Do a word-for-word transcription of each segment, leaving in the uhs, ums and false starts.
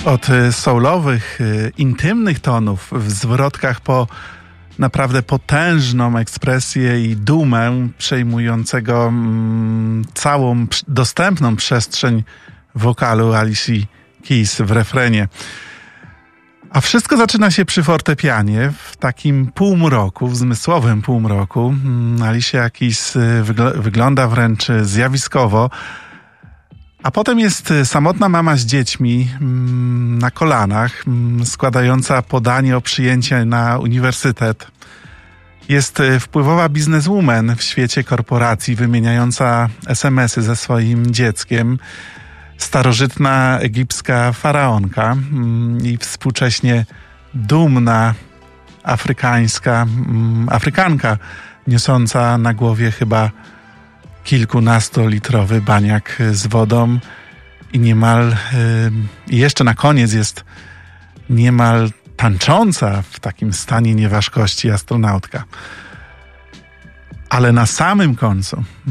Od soulowych, intymnych tonów w zwrotkach po naprawdę potężną ekspresję i dumę przejmującego mm, całą dostępną przestrzeń wokalu Alicia Keys w refrenie. A wszystko zaczyna się przy fortepianie w takim półmroku, w zmysłowym półmroku. Alicia Keys wygl- wygląda wręcz zjawiskowo. A potem jest samotna mama z dziećmi mm, na kolanach, mm, składająca podanie o przyjęcie na uniwersytet. Jest wpływowa bizneswoman w świecie korporacji, wymieniająca es em esy ze swoim dzieckiem. Starożytna egipska faraonka mm, i współcześnie dumna afrykańska mm, Afrykanka, niosąca na głowie chyba kilkunastolitrowy baniak z wodą i niemal, i yy, jeszcze na koniec jest niemal tańcząca w takim stanie nieważkości astronautka. Ale na samym końcu, yy,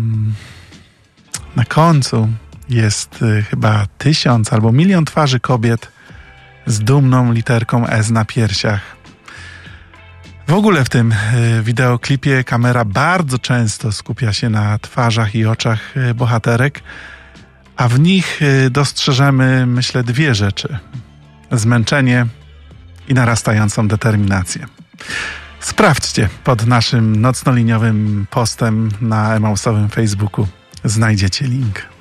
na końcu jest yy, chyba tysiąc albo milion twarzy kobiet z dumną literką S na piersiach. W ogóle w tym y, wideoklipie kamera bardzo często skupia się na twarzach i oczach y, bohaterek, a w nich y, dostrzeżemy, myślę, dwie rzeczy. Zmęczenie i narastającą determinację. Sprawdźcie pod naszym nocnoliniowym postem na Emausowym Facebooku. Znajdziecie link.